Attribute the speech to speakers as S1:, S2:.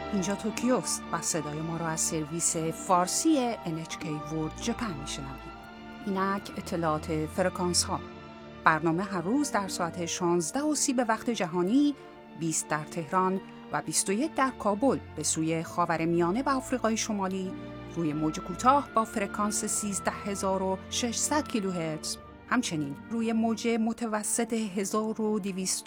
S1: اینجا توکیوست و صدای ما را از سرویس فارسی NHK World Japan میشنوید. اینک اطلاعات فرکانس ها. برنامه هر روز در ساعت 16:30 به وقت جهانی، 20 در تهران و 21 در کابل به سوی خاورمیانه و آفریقای شمالی روی موج کوتاه با فرکانس 13600 کیلوهرتز، همچنین روی موج متوسط 1220